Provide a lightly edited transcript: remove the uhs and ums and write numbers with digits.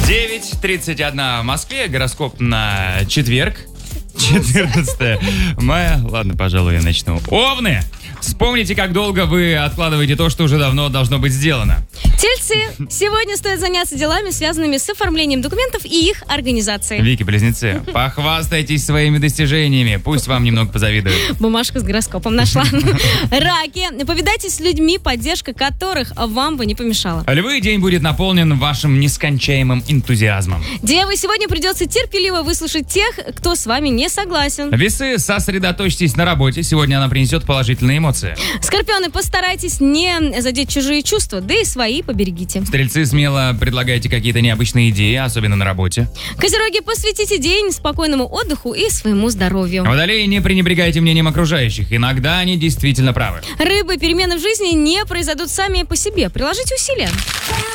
9:31 в Москве. Гороскоп на четверг. 14 мая. Ладно, пожалуй, я начну. Овны! Вспомните, как долго вы откладываете то, что уже давно должно быть сделано. Тельцы, сегодня стоит заняться делами, связанными с оформлением документов и их организацией. Вики-близнецы, похвастайтесь своими достижениями. Пусть вам немного позавидуют. Бумажку с гороскопом нашла. Раки, повидайтесь с людьми, поддержка которых вам бы не помешала. Львы, день будет наполнен вашим нескончаемым энтузиазмом. Девы, сегодня придется терпеливо выслушать тех, кто с вами не согласен. Весы, сосредоточьтесь на работе. Сегодня она принесет положительные эмоции. Скорпионы, постарайтесь не задеть чужие чувства, да и свои поберегите. Стрельцы, смело предлагайте какие-то необычные идеи, особенно на работе. Козероги, посвятите день спокойному отдыху и своему здоровью. Водолеи, не пренебрегайте мнением окружающих. Иногда они действительно правы. Рыбы, перемены в жизни не произойдут сами по себе. Приложите усилия.